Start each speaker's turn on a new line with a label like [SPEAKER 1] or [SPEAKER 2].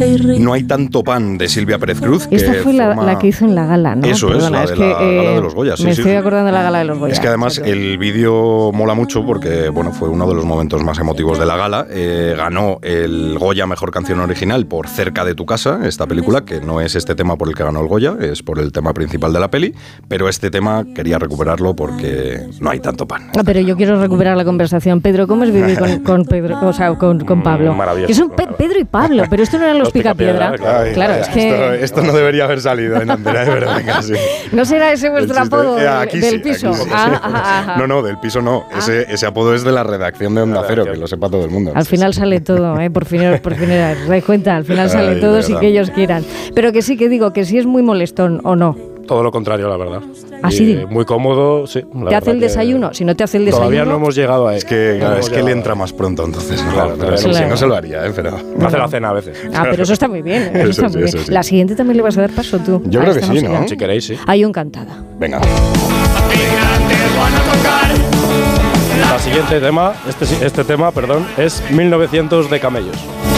[SPEAKER 1] No hay tanto pan, de Silvia Pérez Cruz.
[SPEAKER 2] Esta fue la que hizo en la gala, ¿no?
[SPEAKER 1] Eso
[SPEAKER 2] Perdona,
[SPEAKER 1] es, la gala de los Goya. Sí,
[SPEAKER 2] me estoy acordando de la gala de los Goya.
[SPEAKER 1] Es que además el vídeo mola mucho porque, bueno, fue uno de los momentos más emotivos de la gala. Ganó el Goya Mejor Canción Original por Cerca de tu casa, esta película, que no es este tema por el que ganó el Goya, es por el tema principal de la peli, pero este tema quería recuperarlo porque no hay tanto pan.
[SPEAKER 2] Pero yo quiero recuperar la conversación. Pedro, ¿cómo es vivir con Pedro, o sea, con Pablo?
[SPEAKER 3] Maravilloso.
[SPEAKER 2] Que son Pedro y Pablo, pero esto no eran los Picapiedra.
[SPEAKER 1] Claro,
[SPEAKER 2] es que
[SPEAKER 1] esto no debería haber salido en Antena, de verdad. Casi.
[SPEAKER 2] ¿No será ese vuestro apodo del piso?
[SPEAKER 1] Aquí sí. No, del piso no. Ese apodo es de la redacción de Onda Cero, que lo sepa todo el mundo.
[SPEAKER 2] Al final sale todo, por fin dais cuenta, al final sale todo sin que ellos quieran. Pero que sí, que digo, que sí es muy molestón, ¿o no?
[SPEAKER 3] Todo lo contrario, la verdad.
[SPEAKER 2] ¿Así?
[SPEAKER 3] Muy cómodo, sí.
[SPEAKER 2] ¿Te hace el desayuno? Si no te hace el desayuno...
[SPEAKER 3] Todavía no hemos llegado a él.
[SPEAKER 1] Es que le entra más pronto, entonces. Claro. Si no se lo haría, pero...
[SPEAKER 3] Me hace la cena a veces.
[SPEAKER 2] Pero eso está muy bien. Eso está muy bien. La siguiente también le vas a dar paso tú.
[SPEAKER 1] Yo creo que sí, ¿no?
[SPEAKER 3] Si queréis, sí.
[SPEAKER 2] Yo encantada.
[SPEAKER 1] Venga.
[SPEAKER 3] La siguiente tema, este tema, es 1900 de Camellos.